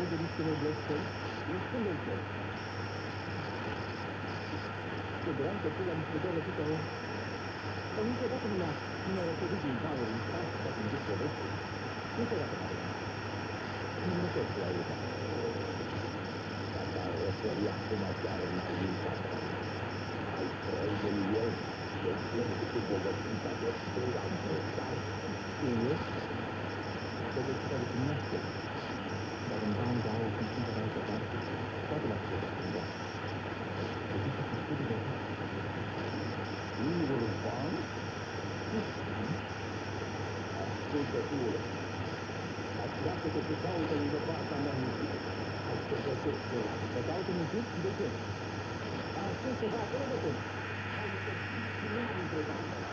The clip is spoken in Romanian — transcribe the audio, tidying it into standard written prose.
de niște blestări, răspunde în fel. Cu dreaptă, tu l-am putea răsit acolo. Dar niciodată nu mi-a răsărit din valuri în stat, ca să-mi duc poveste. Niciodată n-a răsit. Nu pot să aud. Dacă ar răsări acum chiar în cuvintată. Ai 3 milioni de pierde cu bogățita de spui am prestat. Eu? Bogățita de cunoaște. Dar în banca au când sunt în altă parte, toate la ce de singurul ban? Ascultă, fiule, așteaptă-te ce caută lângă partea mea muzică. Hai să găsesc ceva. Te caută muzică? De ce? Ascultă ceva acolo de cum? Hai să nu am întrebat.